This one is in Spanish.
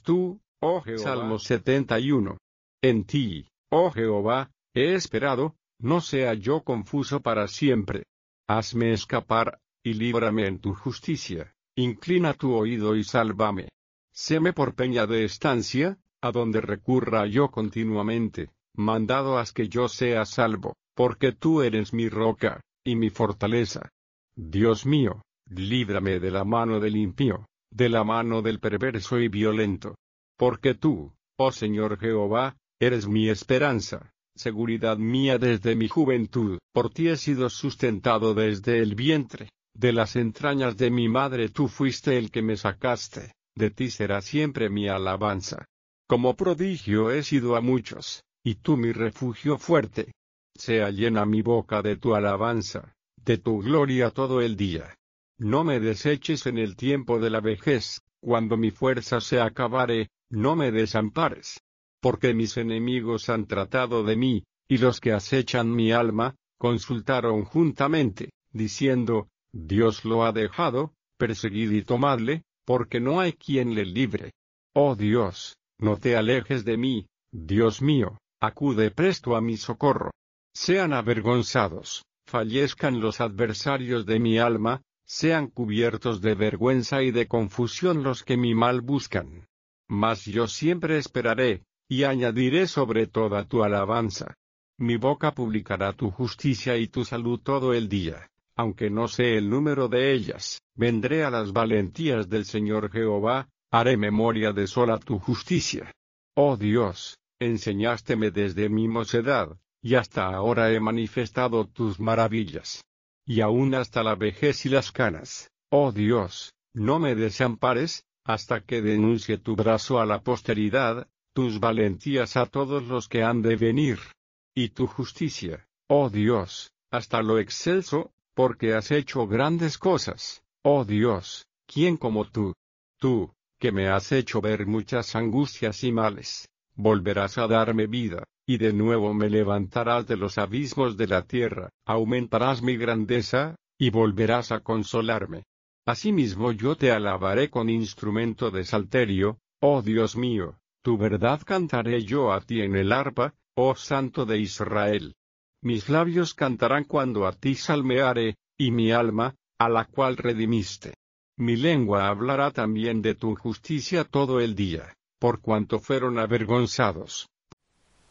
eres tú, oh Jehová. Salmo 71. En ti, oh Jehová, he esperado, no sea yo confuso para siempre. Hazme escapar, y líbrame en tu justicia, inclina tu oído y sálvame. Séme por peña de estancia, a donde recurra yo continuamente, mandado haz que yo sea salvo, porque tú eres mi roca, y mi fortaleza. Dios mío, líbrame de la mano del impío, de la mano del perverso y violento. Porque tú, oh Señor Jehová, eres mi esperanza, seguridad mía desde mi juventud. Por ti he sido sustentado desde el vientre, de las entrañas de mi madre tú fuiste el que me sacaste, de ti será siempre mi alabanza. Como prodigio he sido a muchos, y tú mi refugio fuerte. Sea llena mi boca de tu alabanza, de tu gloria todo el día. No me deseches en el tiempo de la vejez, cuando mi fuerza se acabare, no me desampares. Porque mis enemigos han tratado de mí, y los que acechan mi alma, consultaron juntamente, diciendo, Dios lo ha dejado, perseguid y tomadle, porque no hay quien le libre. Oh Dios, no te alejes de mí, Dios mío, acude presto a mi socorro. Sean avergonzados, fallezcan los adversarios de mi alma, sean cubiertos de vergüenza y de confusión los que mi mal buscan. Mas yo siempre esperaré, y añadiré sobre toda tu alabanza. Mi boca publicará tu justicia y tu salud todo el día, aunque no sé el número de ellas, vendré a las valentías del Señor Jehová, haré memoria de sola tu justicia. Oh Dios, enseñásteme desde mi mocedad, y hasta ahora he manifestado tus maravillas. Y aún hasta la vejez y las canas, oh Dios, no me desampares, hasta que denuncie tu brazo a la posteridad, tus valentías a todos los que han de venir. Y tu justicia, oh Dios, hasta lo excelso, porque has hecho grandes cosas, oh Dios, ¿quién como tú? Tú, que me has hecho ver muchas angustias y males, volverás a darme vida, y de nuevo me levantarás de los abismos de la tierra, aumentarás mi grandeza, y volverás a consolarme. Asimismo yo te alabaré con instrumento de salterio, oh Dios mío, tu verdad cantaré yo a ti en el arpa, oh Santo de Israel. Mis labios cantarán cuando a ti salmeare, y mi alma, a la cual redimiste. Mi lengua hablará también de tu justicia todo el día, por cuanto fueron avergonzados,